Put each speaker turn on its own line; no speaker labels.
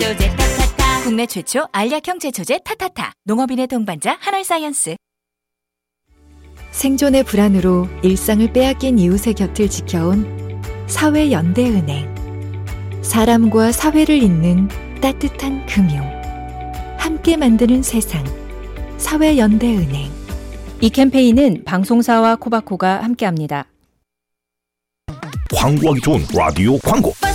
제초제 타타타. 국내 최초 알약형 제초제 타타타. 농업인의 동반자 한올사이언스.
생존의 불안으로 일상을 빼앗긴 이웃의 곁을 지켜온 사회연대은행. 사람과 사회를 잇는 따뜻한 금융. 함께 만드는 세상. 사회연대은행.
이 캠페인은 방송사와 코바코가 함께합니다.
광고하기 좋은 라디오 광고.